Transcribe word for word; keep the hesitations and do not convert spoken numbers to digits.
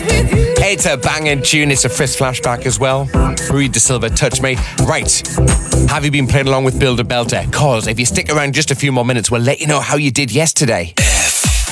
It's a banging tune. It's a Frisk flashback as well. Rui de Silva, Touch Me. Right. Have you been playing along with Builder Belter? Cause if you stick around just a few more minutes, we'll let you know how you did yesterday.